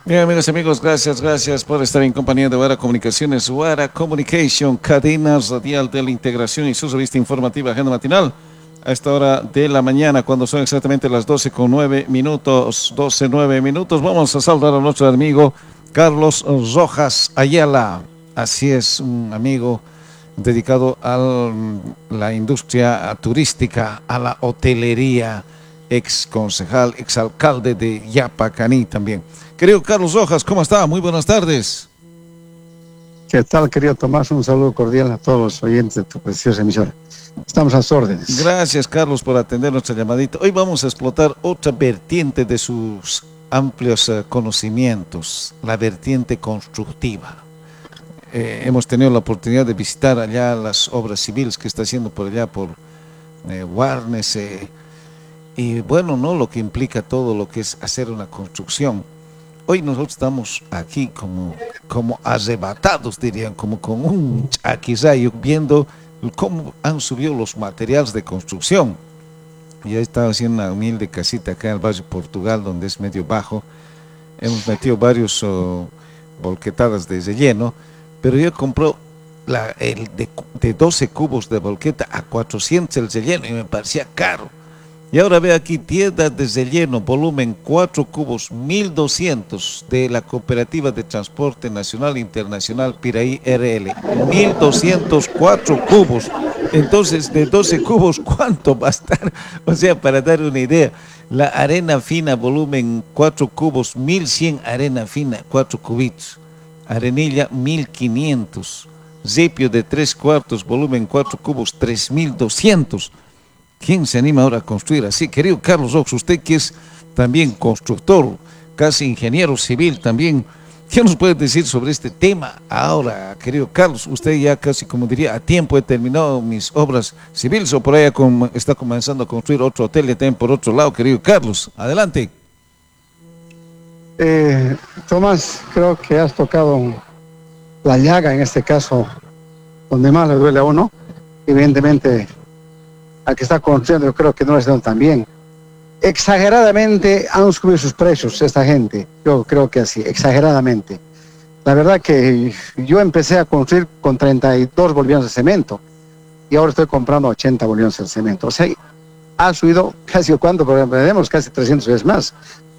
Bien, amigos y amigos, gracias por estar en compañía de Wara Comunicaciones, Wara Communication, cadenas radial de la integración y su revista informativa Agenda Matinal. A esta hora de la mañana, cuando son exactamente las 12:09, 12:09, vamos a saludar a nuestro amigo Carlos Rojas Ayala. Así es, un amigo dedicado a la industria turística, a la hotelería, ex concejal, ex alcalde de Yapacaní también. Querido Carlos Rojas, ¿cómo está? Muy buenas tardes. ¿Qué tal, querido Tomás? Un saludo cordial a todos los oyentes de tu preciosa emisora. Estamos a sus órdenes. Gracias, Carlos, por atender nuestra llamadita. Hoy vamos a explotar otra vertiente de sus amplios conocimientos, la vertiente constructiva. Hemos tenido la oportunidad de visitar allá las obras civiles que está haciendo por allá, por Warnes, y bueno, ¿no? Lo que implica todo lo que es hacer una construcción. Hoy nosotros estamos aquí como arrebatados, dirían, como con un chaquirrayo, viendo cómo han subido los materiales de construcción. Ya estaba haciendo una humilde casita acá en el barrio Portugal, donde es medio bajo. Hemos metido varios volquetadas de relleno, pero yo compré de 12 cubos de volqueta a 400 el relleno y me parecía caro. Y ahora ve aquí, tierra de relleno, volumen 4 cubos, 1.200 de la Cooperativa de Transporte Nacional Internacional Piraí RL. 1.204 cubos. Entonces, de 12 cubos, ¿cuánto va a estar? O sea, para dar una idea, la arena fina, volumen 4 cubos, 1.100 arena fina, 4 cubitos. Arenilla, 1.500. Ripio de 3/4, volumen 4 cubos, 3.200. ¿Quién se anima ahora a construir así? Querido Carlos Rojas, usted que es también constructor, casi ingeniero civil también, ¿qué nos puede decir sobre este tema ahora, querido Carlos? Usted ya casi, como diría, a tiempo he terminado mis obras civiles o por ahí está comenzando a construir otro hotel y también por otro lado, querido Carlos. Adelante. Tomás, creo que has tocado la llaga en este caso, donde más le duele a uno. Evidentemente, al que está construyendo, yo creo que no les dan tan bien. Exageradamente han subido sus precios esta gente, yo creo que así, exageradamente. La verdad que yo empecé a construir con 32 bolivianos de cemento y ahora estoy comprando 80 bolivianos de cemento. O sea, ha subido casi, ¿cuánto? Porque tenemos casi 300 veces más.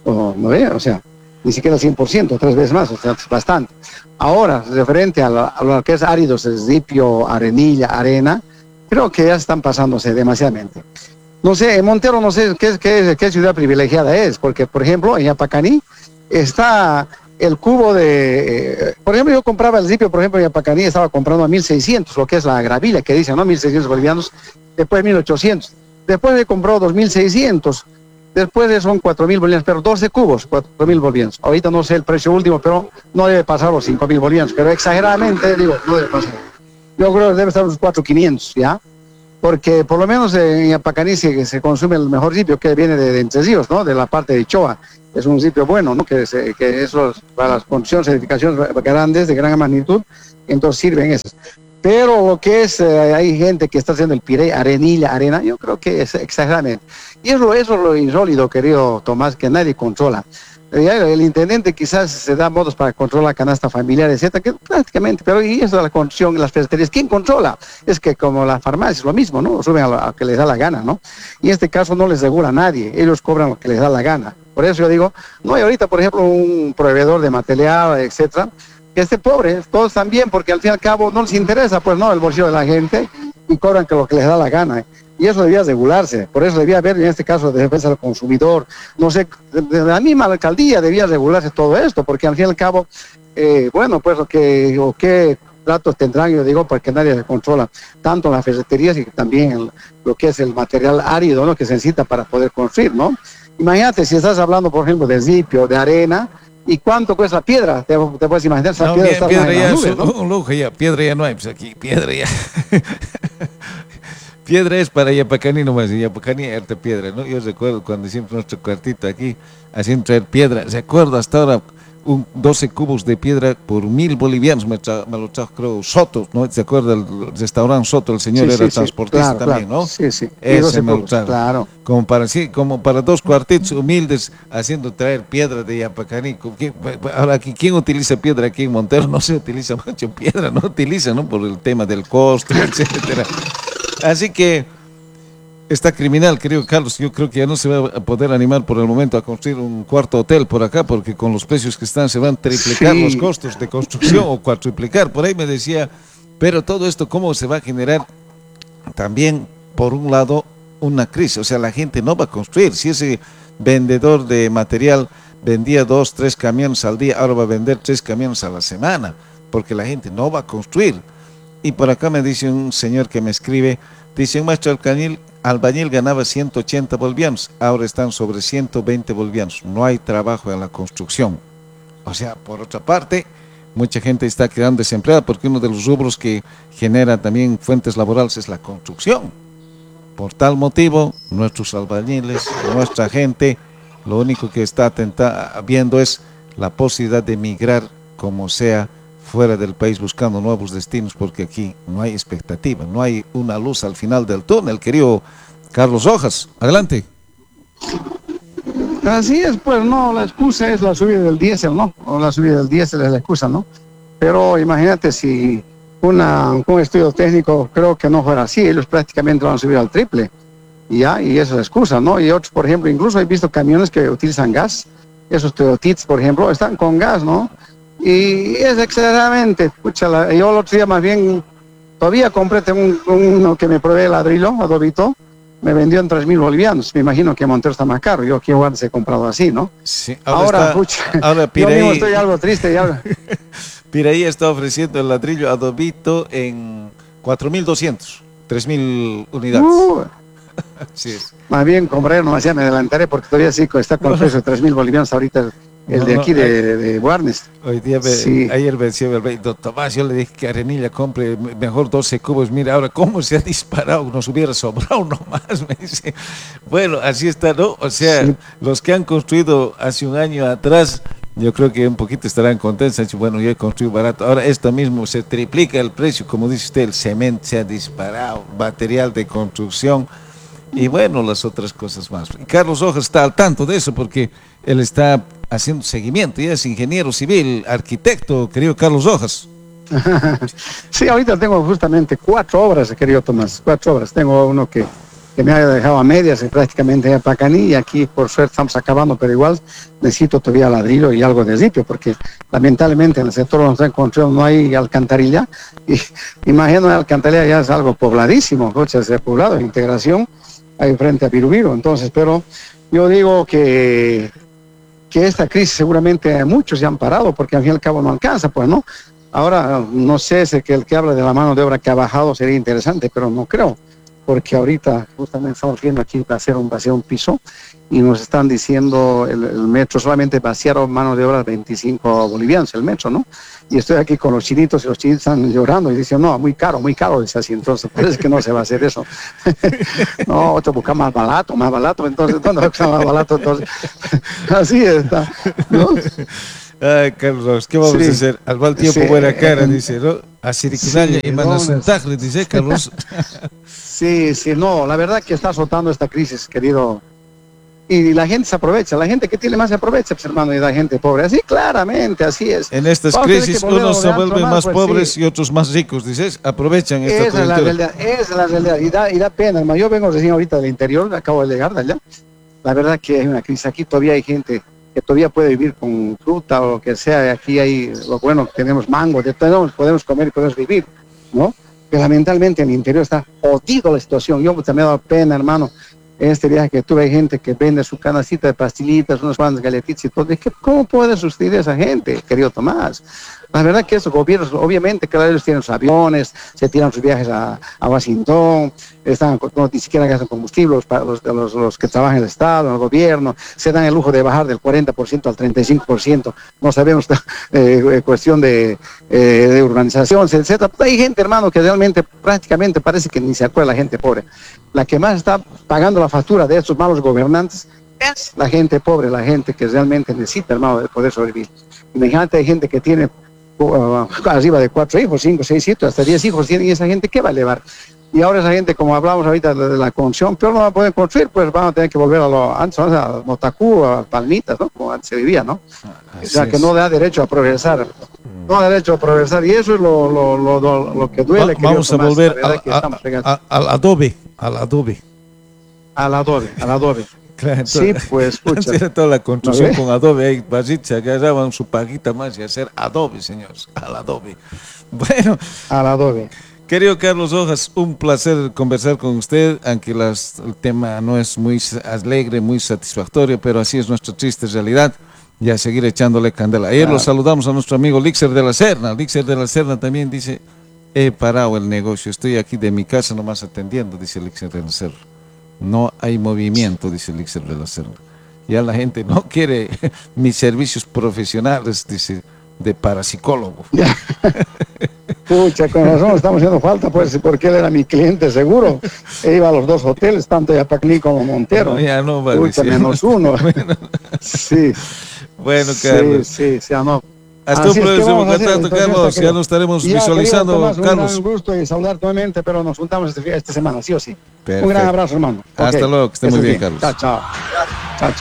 O sea, ni siquiera 100%, 3 veces más, o sea, es bastante. Ahora, referente a lo que es áridos, ripio, arenilla, arena, creo que ya están pasándose demasiadamente. No sé, en Montero no sé qué ciudad privilegiada es, porque, por ejemplo, en Yapacaní está el cubo de... por ejemplo, yo compraba el ripio, por ejemplo, en Yapacaní estaba comprando a 1.600, lo que es la gravilla, que dicen, ¿no? 1.600 bolivianos, después 1.800. Después he comprado 2.600, después son 4.000 bolivianos, pero 12 cubos, 4.000 bolivianos. Ahorita no sé el precio último, pero no debe pasar los 5.000 bolivianos, pero exageradamente, digo, no debe pasar. Yo creo que debe estar unos 4.500, ¿ya? Porque por lo menos en Yapacaní se consume el mejor ripio que viene de Entre Ríos, ¿no? De la parte de Choa. Es un ripio bueno, ¿no? Que eso para las construcciones, edificaciones grandes, de gran magnitud, entonces sirven esas. Pero lo que es, hay gente que está haciendo el piré, arenilla, arena, yo creo que es exageradamente. Y eso es lo insólito, querido Tomás, que nadie controla. El intendente quizás se da modos para controlar la canasta familiar, etcétera, que prácticamente, pero y eso de la construcción, las ferreterías, ¿quién controla? Es que como la farmacia es lo mismo, ¿no? Suben a lo que les da la gana, ¿no? Y en este caso no les regula a nadie, ellos cobran lo que les da la gana. Por eso yo digo, no hay ahorita, por ejemplo, un proveedor de material, etcétera, que esté pobre, todos están bien, porque al fin y al cabo no les interesa, pues no, el bolsillo de la gente, y cobran que lo que les da la gana. Y eso debía regularse, por eso debía haber en este caso de defensa del consumidor, no sé, de la misma alcaldía debía regularse todo esto, porque al fin y al cabo, bueno, pues qué tratos tendrán, yo digo, porque nadie se controla, tanto en las ferreterías y también lo que es el material árido, ¿no? Que se necesita para poder construir, ¿no? Imagínate si estás hablando, por ejemplo, de ripio, de arena, ¿y cuánto cuesta la piedra? Te puedes imaginar, esa piedra está piedra en ya las nubes, es ¿no? un lujo ya, piedra ya no hay, pues aquí, piedra ya. Piedra es para Yapacaní nomás, y Yapacaní harta piedra, ¿no? Yo recuerdo cuando hicimos nuestro cuartito aquí, haciendo traer piedra, recuerdo hasta ahora, 12 cubos de piedra por 1.000 bolivianos, me lo trajo, creo, Soto, ¿no? ¿Se acuerda del restaurante Soto? El señor era transportista claro, también, claro. ¿no? Sí, sí. Ese me lo trajo. Claro. Como para 2 cuartitos humildes, haciendo traer piedra de Yapacaní. Ahora, aquí, ¿quién utiliza piedra aquí en Montero? No se utiliza mucho piedra, no utiliza, ¿no? Por el tema del costo, etcétera. Así que está criminal, querido Carlos. Yo creo que ya no se va a poder animar por el momento a construir un cuarto hotel por acá, porque con los precios que están se van a triplicar los costos de construcción o cuatriplicar. Por ahí me decía, pero todo esto, ¿cómo se va a generar? También, por un lado, una crisis. O sea, la gente no va a construir. Si ese vendedor de material vendía 2, 3 camiones al día, ahora va a vender 3 camiones a la semana, porque la gente no va a construir. Y por acá me dice un señor que me escribe, dice, un maestro albañil ganaba 180 bolivianos, ahora están sobre 120 bolivianos. No hay trabajo en la construcción. O sea, por otra parte, mucha gente está quedando desempleada porque uno de los rubros que genera también fuentes laborales es la construcción. Por tal motivo, nuestros albañiles, nuestra gente, lo único que está viendo es la posibilidad de migrar como sea fuera del país buscando nuevos destinos, porque aquí no hay expectativa, no hay una luz al final del túnel, querido Carlos Rojas. Adelante. Así es, pues no, la excusa es la subida del diésel, ¿no? O la subida del diésel es la excusa, ¿no? Pero imagínate si un estudio técnico creo que no fuera así, ellos prácticamente van a subir al triple, y esa es la excusa, ¿no? Y otros, por ejemplo, incluso he visto camiones que utilizan gas, esos Toyotitas, por ejemplo, están con gas, ¿no? Y es exageradamente, pucha, yo el otro día más bien, todavía compré uno que me probé el ladrillo, adobito, me vendió en 3.000 bolivianos, me imagino que Montero está más caro, yo aquí igual se he comprado así, ¿no? Sí, ahora Piraí, yo mismo estoy algo triste. Piraí está ofreciendo el ladrillo adobito en 4.200, 3.000 unidades. Así es. Más bien compré, nomás ya me adelantaré porque todavía sí está con el precio de 3.000 bolivianos ahorita. De Guarnes. Hoy día, ayer me decía el rey, don Tomás, yo le dije que Arenilla compre mejor 12 cubos. Mira, ahora cómo se ha disparado, nos hubiera sobrado nomás, me dice. Bueno, así está, ¿no? O sea, los que han construido hace un año atrás, yo creo que un poquito estarán contentos. Bueno, yo he construido barato. Ahora esto mismo se triplica el precio, como dice usted, el cemento se ha disparado, material de construcción. Y bueno, las otras cosas más. Y Carlos Rojas está al tanto de eso porque él está haciendo seguimiento, ya es ingeniero civil, arquitecto, querido Carlos Rojas. Sí, ahorita tengo justamente 4 obras, querido Tomás, 4 obras. Tengo uno que me ha dejado a medias prácticamente a Pacaní, y aquí por suerte estamos acabando, pero igual necesito todavía ladrillo y algo de ripio, porque lamentablemente en el sector donde se encontró no hay alcantarilla, y imagino alcantarilla ya es algo pobladísimo, coches de poblado, integración, ahí frente a Birubiru. Entonces, pero yo digo que esta crisis seguramente muchos ya han parado, porque al fin y al cabo no alcanza, pues, ¿no? Ahora, no sé si el que habla de la mano de obra que ha bajado sería interesante, pero no creo, porque ahorita justamente estamos viendo aquí vaciar un piso y nos están diciendo el metro solamente vaciaron mano de obra 25 bolivianos el metro, ¿no? Y estoy aquí con los chinitos y los chinitos están llorando y dicen, no, muy caro, dice así. Entonces parece que no se va a hacer eso. No, otro busca más barato, entonces ¿dónde va a buscar más barato? Entonces así está, ¿no? Ay, Carlos, ¿qué vamos a hacer? Al mal tiempo buena cara, dice, ¿no? Así y Manasuntaj, dice Carlos. Sí, no, la verdad que está azotando esta crisis, querido. Y la gente se aprovecha, la gente que tiene más se aprovecha, pues, hermano, y la gente pobre. Así, claramente, así es. En estas crisis unos se vuelven más pobres y otros más ricos, dices, aprovechan esta coyuntura. Esa es la realidad, y da pena, hermano. Yo vengo recién ahorita del interior, acabo de llegar de allá. La verdad que hay una crisis aquí, todavía hay gente que todavía puede vivir con fruta o lo que sea. Aquí hay, lo bueno, que tenemos mango, podemos comer y podemos vivir, ¿no? Pero lamentablemente en el interior está jodido la situación. Yo también me ha dado pena, hermano. En este viaje que tuve hay gente que vende su canacita de pastillitas, unos cuantos galletitas y todo. ¿Cómo puede sustituir a esa gente, querido Tomás? La verdad que esos gobiernos, obviamente, cada vez tienen sus aviones, se tiran sus viajes a Washington, no, ni siquiera gastan combustible los que trabajan en el Estado, en el gobierno, se dan el lujo de bajar del 40% al 35%, no sabemos, cuestión de urbanización, etc. Hay gente, hermano, que realmente prácticamente parece que ni se acuerda la gente pobre. La que más está pagando la factura de estos malos gobernantes es la gente pobre, la gente que realmente necesita, hermano, de poder sobrevivir. Imagínate, hay gente que tiene arriba de 4 hijos, 5, 6 hijos, hasta 10 hijos tienen, y esa gente, ¿qué va a llevar? Y ahora esa gente, como hablamos ahorita de la construcción, pero no va a poder construir, pues van a tener que volver a lo antes, a Motacú, a Palmitas, ¿no? Como antes se vivía, ¿no? O sea, que no da derecho a progresar. No da derecho a progresar, y eso es lo que duele. Vamos a volver al adobe, al adobe. Al adobe. Claro, sí, pues, escucha. Hacer toda la construcción con adobe, ahí, Barricha, agarraban su paguita más y hacer adobe, señores, al adobe. Bueno. Al adobe. Querido Carlos Rojas, un placer conversar con usted, aunque el tema no es muy alegre, muy satisfactorio, pero así es nuestra triste realidad, y a seguir echándole candela. Ayer lo saludamos a nuestro amigo Lixer de la Serna. Lixer de la Serna también dice, he parado el negocio, estoy aquí de mi casa nomás atendiendo, dice Lixer de la Serna. No hay movimiento, dice Lixer de la Serna. Ya la gente no quiere mis servicios profesionales, dice, de parapsicólogo. Pucha, con razón estamos haciendo falta, pues, porque él era mi cliente seguro. E iba a los 2 hoteles, tanto Yapaclí como Montero. No, ya no va. Pucha, menos uno. Bueno. Sí. Bueno, Carlos. Sí, no. Hasta un próximo contacto, Carlos. Ya nos estaremos visualizando, Tomás, Carlos. Un gusto y saludar nuevamente, pero nos juntamos esta semana, sí o sí. Perfecto. Un gran abrazo, hermano. Hasta luego, que esté muy bien, Carlos. Chao.